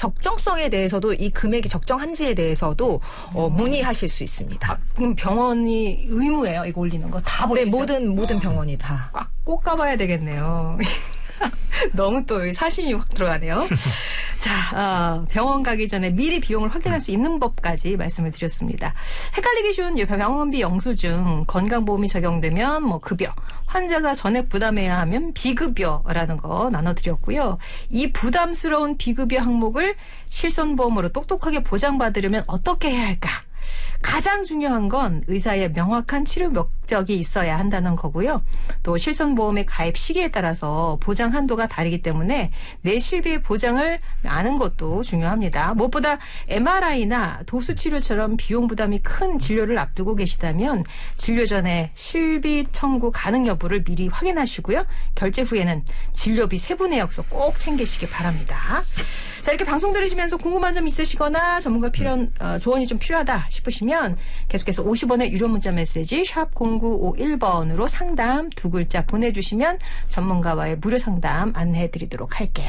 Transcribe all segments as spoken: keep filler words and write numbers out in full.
적정성에 대해서도 이 금액이 적정한지에 대해서도 어, 문의하실 수 있습니다. 아, 그럼 병원이 의무예요? 이거 올리는 거 다 볼 수 네, 있어요? 모든 모든 병원이 다. 꽉, 꼭 가봐야 되겠네요. 너무 또 사심이 확 들어가네요. 자, 어, 병원 가기 전에 미리 비용을 확인할 수 있는 법까지 말씀을 드렸습니다. 헷갈리기 쉬운 병원비 영수증, 건강보험이 적용되면 뭐 급여, 환자가 전액 부담해야 하면 비급여라는 거 나눠드렸고요. 이 부담스러운 비급여 항목을 실손보험으로 똑똑하게 보장받으려면 어떻게 해야 할까? 가장 중요한 건 의사의 명확한 치료 목적이 있어야 한다는 거고요. 또 실손보험의 가입 시기에 따라서 보장 한도가 다르기 때문에 내 실비의 보장을 아는 것도 중요합니다. 무엇보다 엠알아이나 도수치료처럼 비용 부담이 큰 진료를 앞두고 계시다면 진료 전에 실비 청구 가능 여부를 미리 확인하시고요. 결제 후에는 진료비 세부 내역서 꼭 챙기시기 바랍니다. 자, 이렇게 방송 들으시면서 궁금한 점 있으시거나 전문가 필요한 어, 조언이 좀 필요하다 싶으시면 계속해서 오십 원의 유료 문자 메시지 샵 공구오일 번으로 상담 두 글자 보내주시면 전문가와의 무료 상담 안내해드리도록 할게요.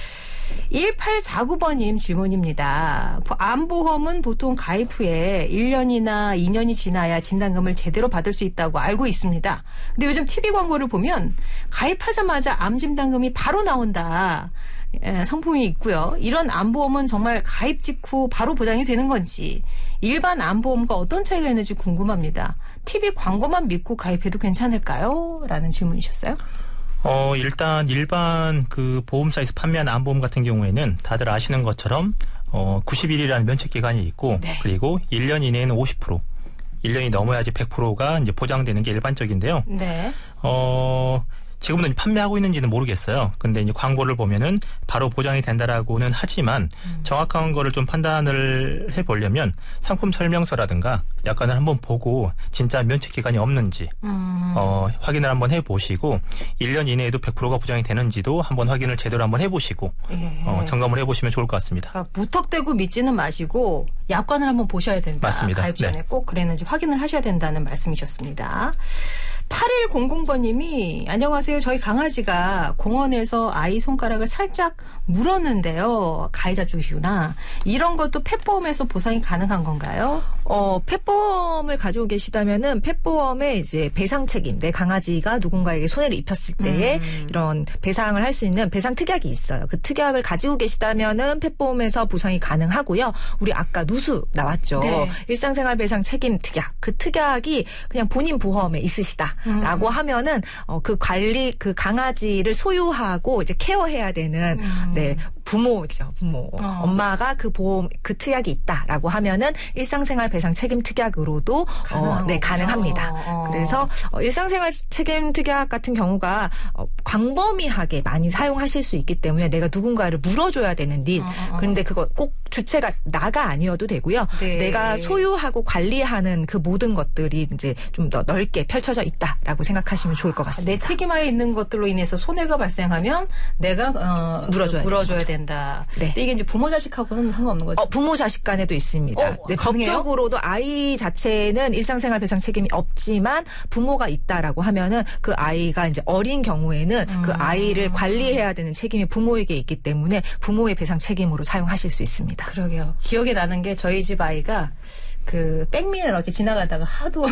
일팔사구 번님 질문입니다. 암보험은 보통 가입 후에 일 년이나 이 년이 지나야 진단금을 제대로 받을 수 있다고 알고 있습니다. 근데 요즘 티비 광고를 보면 가입하자마자 암 진단금이 바로 나온다. 예, 상품이 있고요. 이런 암보험은 정말 가입 직후 바로 보장이 되는 건지 일반 암보험과 어떤 차이가 있는지 궁금합니다. 티비 광고만 믿고 가입해도 괜찮을까요? 라는 질문이셨어요. 어, 일단 일반 그 보험사에서 판매하는 암보험 같은 경우에는 다들 아시는 것처럼 어, 구십 일이라는 면책 기간이 있고 네. 그리고 일 년 이내에는 오십 퍼센트, 일 년이 넘어야지 백 퍼센트가 이제 보장되는 게 일반적인데요. 네. 어, 지금은 판매하고 있는지는 모르겠어요. 근데 이제 광고를 보면은 바로 보장이 된다라고는 하지만 음. 정확한 거를 좀 판단을 해보려면 상품 설명서라든가 약간을 한번 보고 진짜 면책 기간이 없는지 음. 어, 확인을 한번 해보시고 일 년 이내에도 백 퍼센트가 보장이 되는지도 한번 확인을 제대로 한번 해보시고 예. 어, 점검을 해보시면 좋을 것 같습니다. 그러니까 무턱대고 믿지는 마시고 약관을 한번 보셔야 된다. 맞습니다. 가입 전에 네. 꼭 그랬는지 확인을 하셔야 된다는 말씀이셨습니다. 팔일공공 번님이 안녕하세요. 저희 강아지가 공원에서 아이 손가락을 살짝 물었는데요. 가해자 쪽이구나. 이런 것도 펫보험에서 보상이 가능한 건가요? 어, 펫보험을 가지고 계시다면은 펫보험의 이제 배상 책임, 내 강아지가 누군가에게 손해를 입혔을 때에 음. 이런 배상을 할 수 있는 배상 특약이 있어요. 그 특약을 가지고 계시다면은 펫보험에서 보상이 가능하고요. 우리 아까 누수 나왔죠. 네. 일상생활 배상 책임 특약. 그 특약이 그냥 본인 보험에 있으시다라고 음. 하면은 어, 그 관리 그 강아지를 소유하고 이제 케어해야 되는 음. 네. 부모죠, 부모. 어. 엄마가 그 보험, 그 특약이 있다라고 하면은 일상생활 배상 책임 특약으로도 어, 네, 가능합니다. 어. 그래서 어, 일상생활 책임 특약 같은 경우가 어, 광범위하게 많이 사용하실 수 있기 때문에 내가 누군가를 물어줘야 되는 일. 어. 그런데 그거 꼭 주체가 나가 아니어도 되고요. 네. 내가 소유하고 관리하는 그 모든 것들이 이제 좀 더 넓게 펼쳐져 있다라고 생각하시면 좋을 것 같습니다. 내 책임하에 있는 것들로 인해서 손해가 발생하면 내가 어, 물어줘야, 물어줘야 된다. 네. 근데 이게 이제 부모 자식하고는 상관없는 거죠? 어, 부모 자식 간에도 있습니다. 어, 네, 법적으로도 아이 자체는 일상생활 배상 책임이 없지만 부모가 있다라고 하면은 그 아이가 이제 어린 경우에는 음. 그 아이를 관리해야 되는 책임이 부모에게 있기 때문에 부모의 배상 책임으로 사용하실 수 있습니다. 그러게요. 기억에 나는 게 저희 집 아이가 그 백미를 이렇게 지나가다가 하도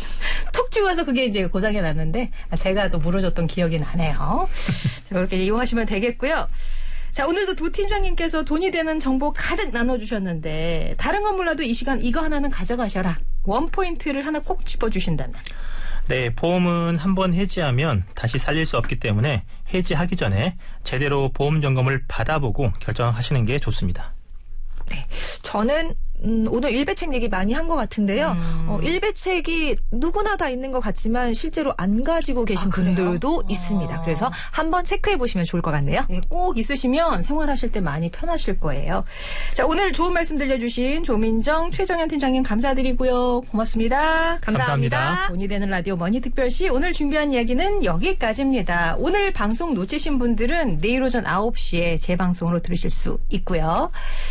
툭 찍어서 그게 이제 고장이 났는데 제가 또 물어줬던 기억이 나네요. 자, 그렇게 이용하시면 되겠고요. 자, 오늘도 도 팀장님께서 돈이 되는 정보 가득 나눠주셨는데 다른 건 몰라도 이 시간 이거 하나는 가져가셔라. 원포인트를 하나 꼭 짚어주신다면. 네, 보험은 한번 해지하면 다시 살릴 수 없기 때문에 해지하기 전에 제대로 보험 점검을 받아보고 결정하시는 게 좋습니다. 네, 저는 음, 오늘 일배책 얘기 많이 한 것 같은데요. 음. 어, 일배책이 누구나 다 있는 것 같지만 실제로 안 가지고 계신 아, 분들도 어. 있습니다. 그래서 한번 체크해 보시면 좋을 것 같네요. 네, 꼭 있으시면 생활하실 때 많이 편하실 거예요. 자, 오늘 좋은 말씀 들려주신 조민정, 최정현 팀장님 감사드리고요. 고맙습니다. 감사합니다. 감사합니다. 돈이 되는 라디오 머니특별시 오늘 준비한 이야기는 여기까지입니다. 오늘 방송 놓치신 분들은 내일 오전 아홉 시에 재방송으로 들으실 수 있고요.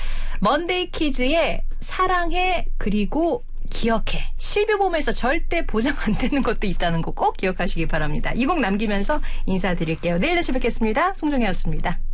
먼데이 키즈의 사랑해 그리고 기억해. 실비보험에서 절대 보장 안 되는 것도 있다는 거 꼭 기억하시기 바랍니다. 이 곡 남기면서 인사드릴게요. 내일 다시 뵙겠습니다. 송정혜였습니다.